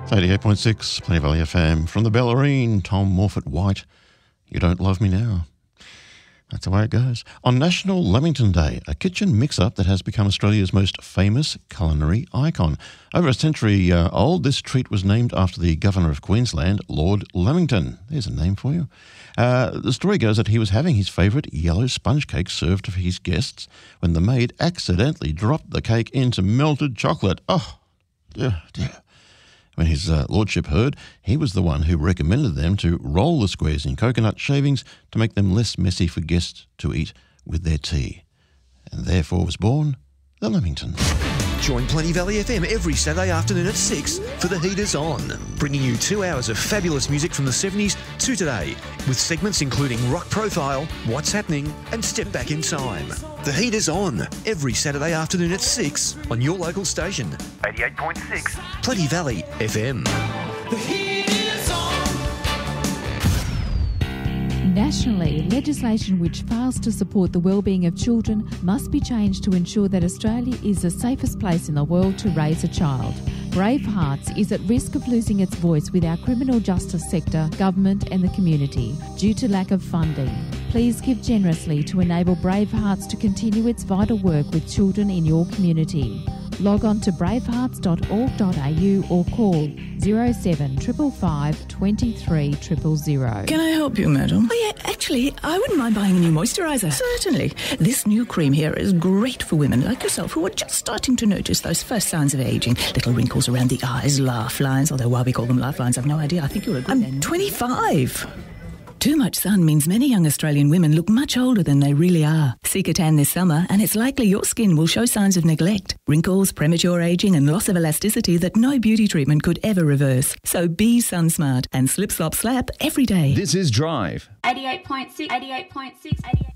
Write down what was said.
It's 88.6, Plenty Valley FM. From the Bellarine, Tom Morfett White, You Don't Love Me Now. That's the way it goes. On National Lamington Day, a kitchen mix-up that has become Australia's most famous culinary icon. Over a century old, this treat was named after the Governor of Queensland, Lord Lamington. There's a name for you. The story goes that he was having his favourite yellow sponge cake served for his guests when the maid accidentally dropped the cake into melted chocolate. Oh, dear. When his lordship heard, he was the one who recommended them to roll the squares in coconut shavings to make them less messy for guests to eat with their tea. And therefore was born the Lamington. Join Plenty Valley FM every Saturday afternoon at 6 for The Heat Is On, bringing you 2 hours of fabulous music from the 70s to today, with segments including Rock Profile, What's Happening and Step Back in Time. The Heat Is On, every Saturday afternoon at 6 on your local station, 88.6 Plenty Valley FM. The heat is on. Nationally, legislation which fails to support the well-being of children must be changed to ensure that Australia is the safest place in the world to raise a child. Bravehearts is at risk of losing its voice with our criminal justice sector, government and the community due to lack of funding. Please give generously to enable Bravehearts to continue its vital work with children in your community. Log on to bravehearts.org.au or call 07555 23 000. Can I help you, madam? Oh, yeah, actually, I wouldn't mind buying a new moisturiser. Certainly. This new cream here is great for women like yourself who are just starting to notice those first signs of ageing. Little wrinkles around the eyes, laugh lines, although why we call them laugh lines, I've no idea. I think you'll agree. I'm 25. Too much sun means many young Australian women look much older than they really are. Seek a tan this summer and it's likely your skin will show signs of neglect, wrinkles, premature ageing and loss of elasticity that no beauty treatment could ever reverse. So be sun smart and slip, slop, slap every day. This is Drive. 88.6, 88.6, 88.